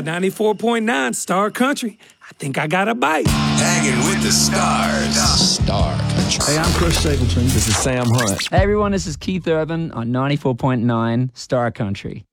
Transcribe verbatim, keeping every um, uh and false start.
ninety-four point nine Star Country. I think I got a bite. Hanging with the stars. Star Country. Hey, I'm Chris Stapleton. This is Sam Hunt. Hey everyone, this is Keith Urban on ninety-four point nine Star Country.